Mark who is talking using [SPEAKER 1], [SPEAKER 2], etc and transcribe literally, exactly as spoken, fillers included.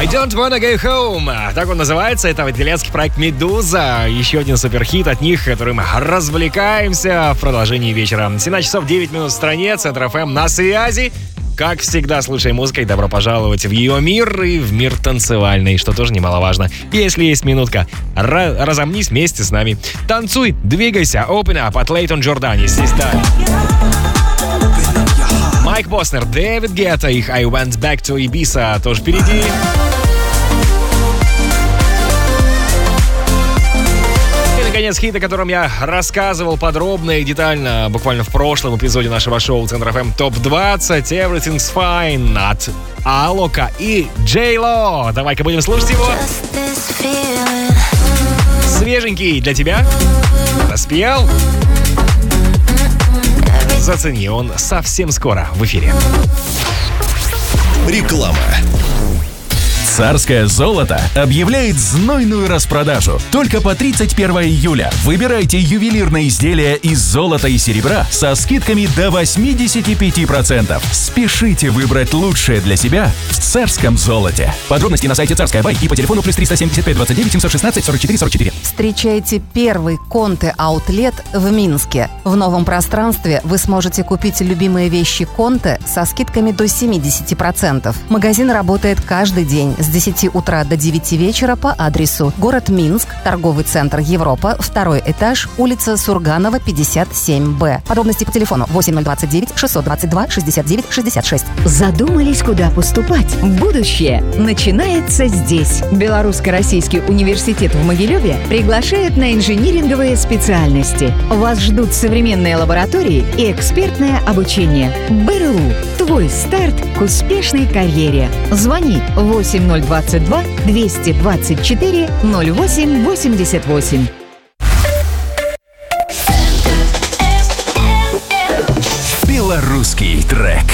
[SPEAKER 1] I don't wanna go home. Так он называется. Это итальянский проект «Медуза». Еще один суперхит от них, которым развлекаемся в продолжении вечера. семнадцать часов девять минут в стране. Центр эф эм на связи. Как всегда, слушай музыку и добро пожаловать в ее мир и в мир танцевальный, что тоже немаловажно. Если есть минутка, ра- разомнись вместе с нами. Танцуй, двигайся, open up от Лейтон Джордани. Здесь далее. Майк Боснер, Дэвид Гетта, их I Went Back to Ibiza тоже впереди. И, наконец, хит, о котором я рассказывал подробно и детально буквально в прошлом эпизоде нашего шоу Центр эф эм топ двадцать, Everything's Fine от Алока и Джей Ло. Давай-ка будем слушать его. Свеженький для тебя. Распел. Зацени, он совсем скоро в эфире.
[SPEAKER 2] Реклама.
[SPEAKER 3] Царское золото объявляет знойную распродажу. Только по тридцать первого июля выбирайте ювелирные изделия из золота и серебра со скидками до восемьдесят пять процентов. Спешите выбрать лучшее для себя в царском золоте. Подробности на сайте Царская Бай и по телефону плюс триста семьдесят пять двадцать девять семьсот шестнадцать сорок четыре сорок четыре.
[SPEAKER 4] Встречайте первый Конте Аутлет в Минске. В новом пространстве вы сможете купить любимые вещи Конте со скидками до семьдесят процентов. Магазин работает каждый день с десяти утра до девяти вечера по адресу город Минск, торговый центр Европа, второй этаж, улица Сурганова, пятьдесят семь бэ. Подробности по телефону восемь ноль двадцать девять шестьсот двадцать два шестьдесят девять шестьдесят шесть.
[SPEAKER 5] Задумались, куда поступать? Будущее начинается здесь. Белорусско-российский университет в Могилеве приглашает на инжиниринговые специальности. Вас ждут современные лаборатории и экспертное обучение. БРУ. Твой старт к успешной карьере. Звони восемь ноль двадцать два двести двадцать четыре ноль восемь восемьдесят восемь.
[SPEAKER 3] Белорусский трек.